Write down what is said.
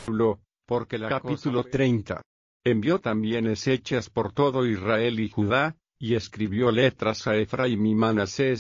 porque la capítulo 30. Envió también Ezechas por todo Israel y Judá, y escribió letras a Efraín y Manasés,